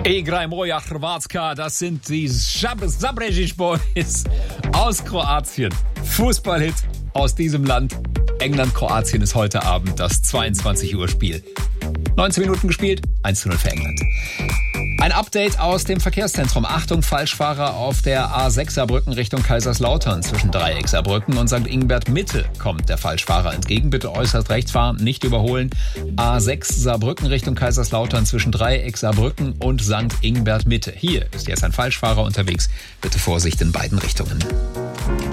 Igraj moja Hrvatska, das sind die Zabrzežec Boys aus Kroatien. Fußballhit aus diesem Land. England-Kroatien ist heute Abend das 22 Uhr Spiel. 19 Minuten gespielt, 1:0 für England. Ein Update aus dem Verkehrszentrum. Achtung, Falschfahrer auf der A6 Saarbrücken Richtung Kaiserslautern. Zwischen Dreieck Saarbrücken und St. Ingbert Mitte kommt der Falschfahrer entgegen. Bitte äußerst rechts fahren, nicht überholen. A6 Saarbrücken Richtung Kaiserslautern zwischen Dreieck Saarbrücken und St. Ingbert Mitte. Hier ist jetzt ein Falschfahrer unterwegs. Bitte Vorsicht in beiden Richtungen.